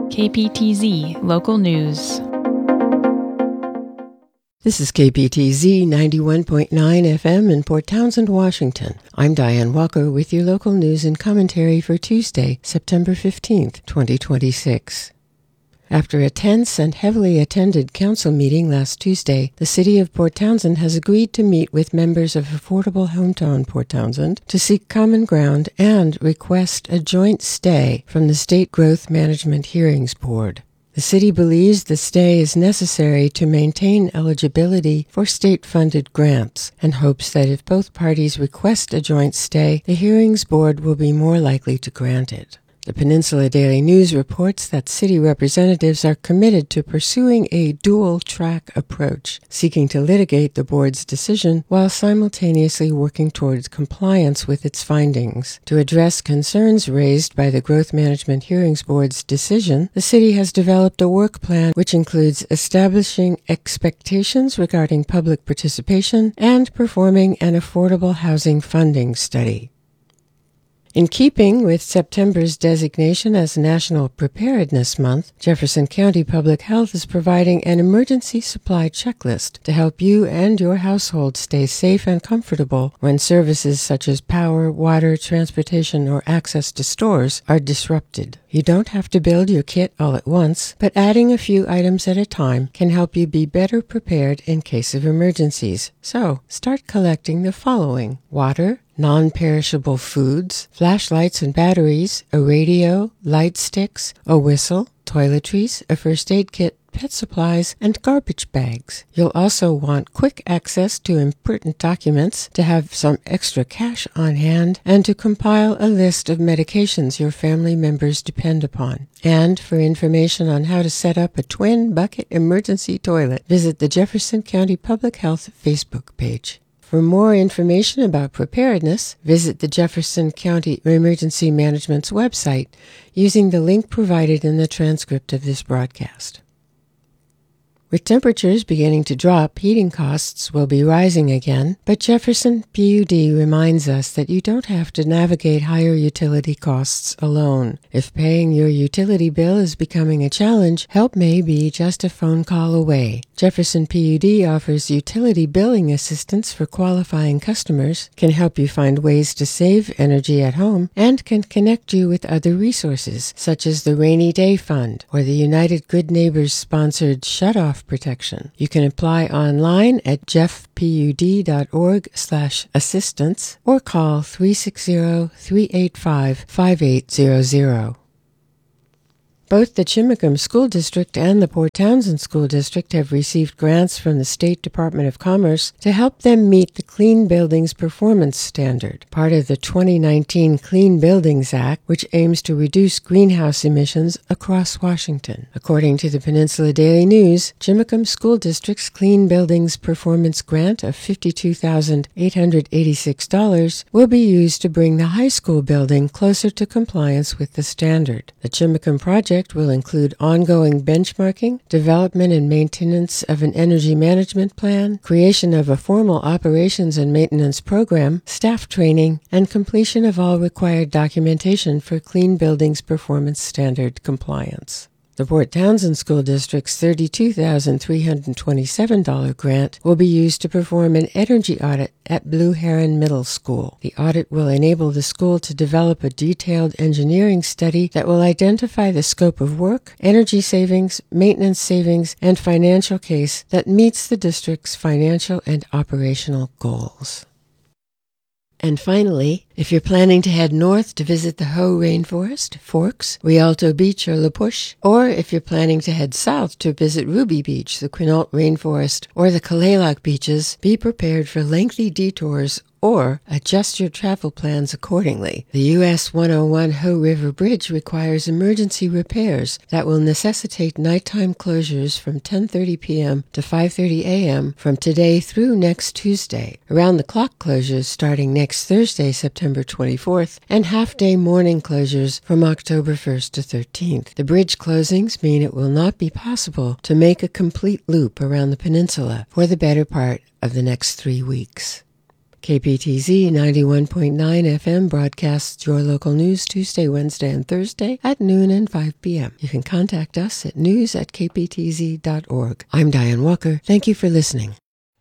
KPTZ Local News. This is KPTZ 91.9 FM in Port Townsend, Washington. I'm Diane Walker with your local news and commentary for Tuesday, September 15th, 2026. After a tense and heavily attended council meeting last Tuesday, the City of Port Townsend has agreed to meet with members of Affordable Hometown Port Townsend to seek common ground and request a joint stay from the State Growth Management Hearings Board. The city believes the stay is necessary to maintain eligibility for state-funded grants and hopes that if both parties request a joint stay, the hearings board will be more likely to grant it. The Peninsula Daily News reports that city representatives are committed to pursuing a dual-track approach, seeking to litigate the board's decision while simultaneously working towards compliance with its findings. To address concerns raised by the Growth Management Hearings Board's decision, the city has developed a work plan which includes establishing expectations regarding public participation and performing an affordable housing funding study. In keeping with September's designation as National Preparedness Month, Jefferson County Public Health is providing an emergency supply checklist to help you and your household stay safe and comfortable when services such as power, water, transportation, or access to stores are disrupted. You don't have to build your kit all at once, but adding a few items at a time can help you be better prepared in case of emergencies. So, start collecting the following: water, non-perishable foods, flashlights and batteries, a radio, light sticks, a whistle, toiletries, a first aid kit, pet supplies, and garbage bags. You'll also want quick access to important documents, to have some extra cash on hand, and to compile a list of medications your family members depend upon. And for information on how to set up a twin bucket emergency toilet, visit the Jefferson County Public Health Facebook page. For more information about preparedness, visit the Jefferson County Emergency Management's website using the link provided in the transcript of this broadcast. With temperatures beginning to drop, heating costs will be rising again, but Jefferson PUD reminds us that you don't have to navigate higher utility costs alone. If paying your utility bill is becoming a challenge, help may be just a phone call away. Jefferson PUD offers utility billing assistance for qualifying customers, can help you find ways to save energy at home, and can connect you with other resources, such as the Rainy Day Fund or the United Good Neighbors sponsored Shutoff Protection. You can apply online at jeffpud.org/assistance or call 360-385-5800. Both the Chimacum School District and the Port Townsend School District have received grants from the State Department of Commerce to help them meet the Clean Buildings Performance Standard, part of the 2019 Clean Buildings Act, which aims to reduce greenhouse emissions across Washington. According to the Peninsula Daily News, Chimacum School District's Clean Buildings Performance Grant of $52,886 will be used to bring the high school building closer to compliance with the standard. The Chimacum project will include ongoing benchmarking, development and maintenance of an energy management plan, creation of a formal operations and maintenance program, staff training, and completion of all required documentation for Clean Buildings Performance Standard compliance. The Port Townsend School District's $32,327 grant will be used to perform an energy audit at Blue Heron Middle School. The audit will enable the school to develop a detailed engineering study that will identify the scope of work, energy savings, maintenance savings, and financial case that meets the district's financial and operational goals. And finally, if you're planning to head north to visit the Hoh Rainforest, Forks, Rialto Beach, or La Push, or if you're planning to head south to visit Ruby Beach, the Quinault Rainforest, or the Kalaloch beaches, be prepared for lengthy detours or adjust your travel plans accordingly. The US 101 Hoh River Bridge requires emergency repairs that will necessitate nighttime closures from 10:30 p.m. to 5:30 a.m. from today through next Tuesday, around-the-clock closures starting next Thursday, September 24th, and half-day morning closures from October 1st to 13th. The bridge closings mean it will not be possible to make a complete loop around the peninsula for the better part of the next 3 weeks. KPTZ 91.9 FM broadcasts your local news Tuesday, Wednesday, and Thursday at noon and 5 p.m. You can contact us at news@kptz.org. I'm Diane Walker. Thank you for listening.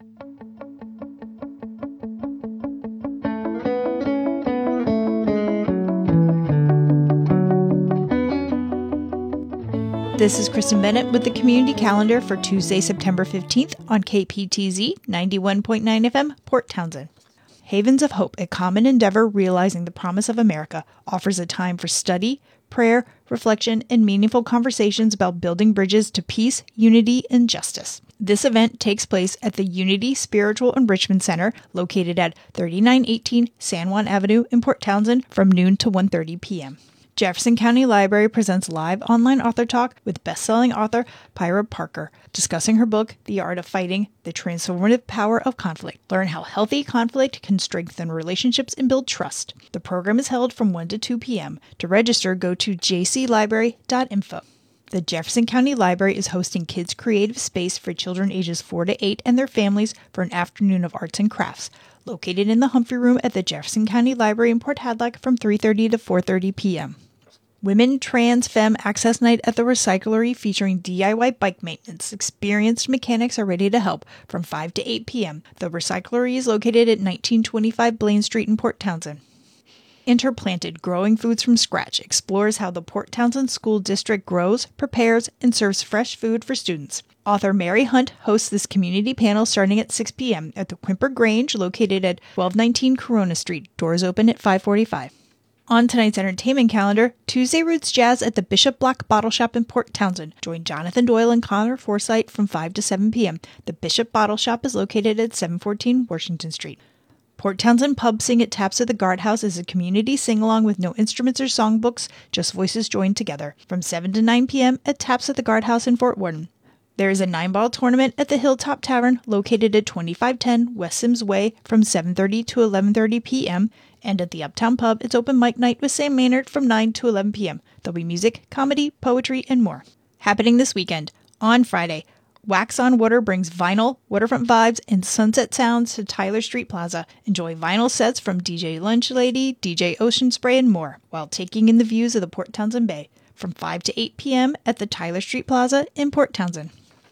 This is Kristen Bennett with the Community Calendar for Tuesday, September 15th on KPTZ 91.9 FM, Port Townsend. Havens of Hope, a common endeavor realizing the promise of America, offers a time for study, prayer, reflection, and meaningful conversations about building bridges to peace, unity, and justice. This event takes place at the Unity Spiritual Enrichment Center, located at 3918 San Juan Avenue in Port Townsend, from noon to 1:30 p.m. Jefferson County Library presents live online author talk with best-selling author Pyra Parker, discussing her book, The Art of Fighting, The Transformative Power of Conflict. Learn how healthy conflict can strengthen relationships and build trust. The program is held from 1 to 2 p.m. To register, go to jclibrary.info. The Jefferson County Library is hosting Kids Creative Space for children ages 4 to 8 and their families for an afternoon of arts and crafts, located in the Humphrey Room at the Jefferson County Library in Port Hadlock from 3:30 to 4:30 p.m. Women Trans Femme Access Night at the Recyclery featuring DIY bike maintenance. Experienced mechanics are ready to help from 5 to 8 p.m. The Recyclery is located at 1925 Blaine Street in Port Townsend. Interplanted, Growing Foods from Scratch explores how the Port Townsend School District grows, prepares, and serves fresh food for students. Author Mary Hunt hosts this community panel starting at 6 p.m. at the Quimper Grange, located at 1219 Corona Street. Doors open at 5:45. On tonight's entertainment calendar, Tuesday Roots Jazz at the Bishop Black Bottle Shop in Port Townsend. Join Jonathan Doyle and Connor Forsythe from 5 to 7 p.m. The Bishop Bottle Shop is located at 714 Washington Street. Port Townsend Pub Sing at Taps at the Guardhouse is a community sing-along with no instruments or songbooks, just voices joined together. From 7 to 9 p.m. at Taps at the Guardhouse in Fort Worden. There is a 9-ball tournament at the Hilltop Tavern, located at 2510 West Sims Way, from 7:30 to 11:30 p.m., and at the Uptown Pub, it's open mic night with Sam Maynard from 9 to 11 p.m. There'll be music, comedy, poetry, and more. Happening this weekend. On Friday, Wax on Water brings vinyl, waterfront vibes, and sunset sounds to Tyler Street Plaza. Enjoy vinyl sets from DJ Lunch Lady, DJ Ocean Spray, and more, while taking in the views of the Port Townsend Bay. From 5 to 8 p.m. at the Tyler Street Plaza in Port Townsend.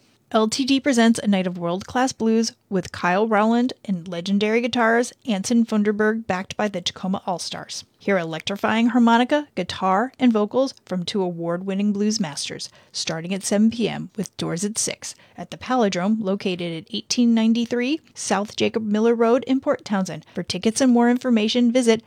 LTD presents a night of world-class blues with Kyle Rowland and legendary guitarist Anton Funderburg, backed by the Tacoma All-Stars. Hear electrifying harmonica, guitar, and vocals from 2 award-winning blues masters, starting at 7 p.m. with doors at 6 at the Palindrome, located at 1893 South Jacob Miller Road in Port Townsend. For tickets and more information, visit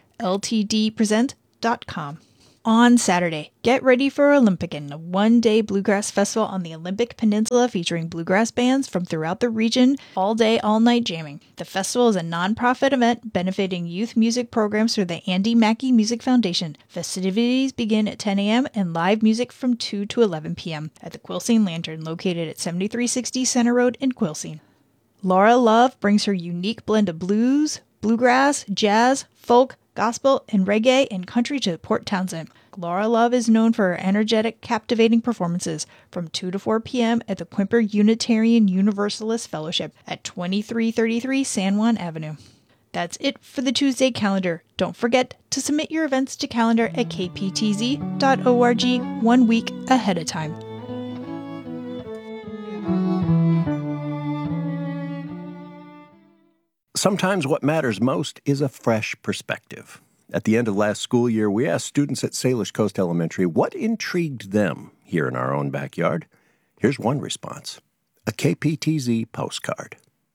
ltdpresent.com. On Saturday, get ready for Olympicon, a one-day bluegrass festival on the Olympic Peninsula featuring bluegrass bands from throughout the region, all day, all night jamming. The festival is a non-profit event benefiting youth music programs through the Andy Mackey Music Foundation. Festivities begin at 10 a.m. and live music from 2 to 11 p.m. at the Quilcene Lantern, located at 7360 Center Road in Quilcene. Laura Love brings her unique blend of blues, bluegrass, jazz, folk, gospel, and reggae and country to Port Townsend. Laura Love is known for her energetic, captivating performances from 2 to 4 p.m. at the Quimper Unitarian Universalist Fellowship at 2333 San Juan Avenue. That's it for the Tuesday calendar. Don't forget to submit your events to calendar at kptz.org 1 week ahead of time. Sometimes what matters most is a fresh perspective. At the end of last school year, we asked students at Salish Coast Elementary what intrigued them here in our own backyard. Here's one response: a KPTZ postcard.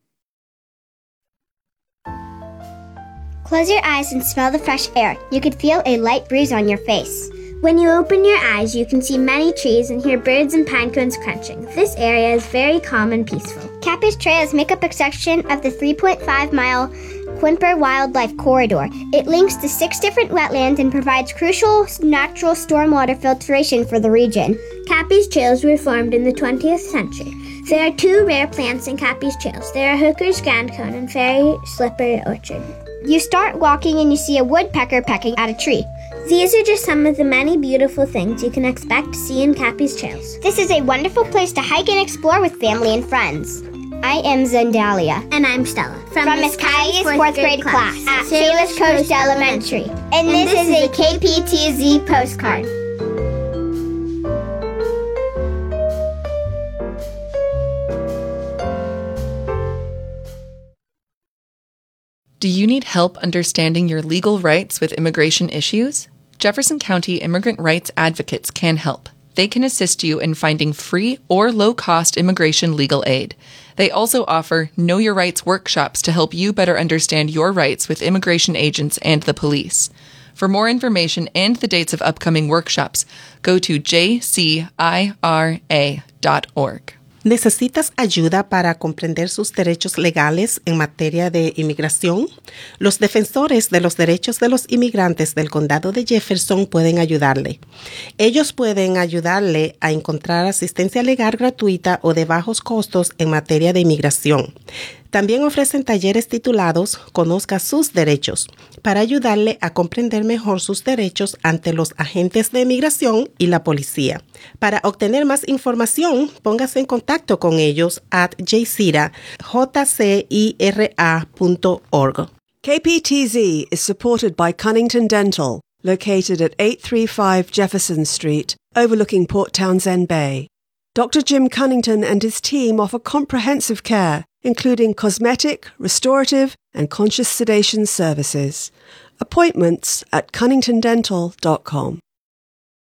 Close your eyes and smell the fresh air. You could feel a light breeze on your face. When you open your eyes, you can see many trees and hear birds and pine cones crunching. This area is very calm and peaceful. Capiz Trails make up a section of the 3.5-mile Quimper Wildlife Corridor. It links to 6 different wetlands and provides crucial natural stormwater filtration for the region. Capiz Trails were formed in the 20th century. There are 2 rare plants in Capiz Trails. There are Hooker's Grand Cone and Fairy Slipper Orchard. You start walking and you see a woodpecker pecking at a tree. These are just some of the many beautiful things you can expect to see in Capiz Trails. This is a wonderful place to hike and explore with family and friends. I am Zendalia. And I'm Stella. From Miss Kylie's fourth grade class at Salish Coast Elementary. And this is a KPTZ postcard. Do you need help understanding your legal rights with immigration issues? Jefferson County Immigrant Rights Advocates can help. They can assist you in finding free or low-cost immigration legal aid. They also offer Know Your Rights workshops to help you better understand your rights with immigration agents and the police. For more information and the dates of upcoming workshops, go to jcira.org. ¿Necesitas ayuda para comprender sus derechos legales en materia de inmigración? Los defensores de los derechos de los inmigrantes del condado de Jefferson pueden ayudarle. Ellos pueden ayudarle a encontrar asistencia legal gratuita o de bajos costos en materia de inmigración. También ofrecen talleres titulados Conozca sus derechos, para ayudarle a comprender mejor sus derechos ante los agentes de inmigración y la policía. Para obtener más información, póngase en contacto con ellos at jcira.org. KPTZ is supported by Cunnington Dental, located at 835 Jefferson Street, overlooking Port Townsend Bay. Dr. Jim Cunnington and his team offer comprehensive care, including cosmetic, restorative, and conscious sedation services. Appointments at cunningtondental.com.